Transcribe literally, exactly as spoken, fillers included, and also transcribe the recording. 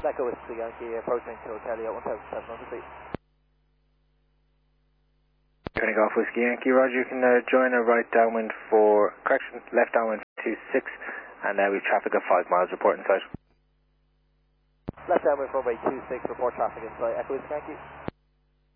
Echo Whiskey Yankee approaching to Hotel one thousand seven hundred feet. Turning off Whiskey Yankee, Roger, you can uh, join a right downwind for, correction, left downwind two six, and uh, we have traffic of five miles, report inside. Left downwind runway two six, report traffic inside, Echo Whiskey Yankee.